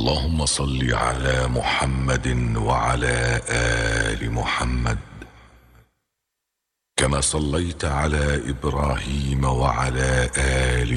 اللهم صل على محمد وعلى آل محمد كما صليت على إبراهيم وعلى آل